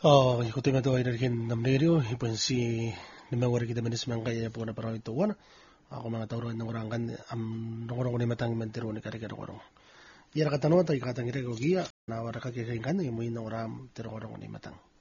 Ikutin ito ay narikin namniryo, ipon si nimawari kita manisman kaya po na parang ito wana. Ako mga tauran ng orangan, nungurong ko ni matang mentiro ni karikaro. Yara katanong tayo katang ire ko giya, nawara kakikain kan, yung mo yung oram, tiro ko ni matang.